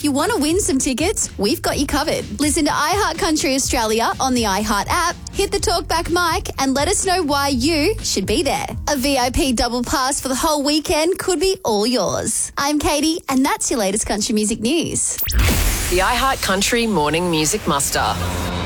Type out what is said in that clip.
you want to win some tickets, we've got you covered. Listen to iHeart Country Australia on the iHeart app, hit the talkback mic and let us know why you should be there. A VIP double pass for the whole weekend could be all yours. I'm Katie and that's your latest country music news. The iHeart Country Morning Music Muster.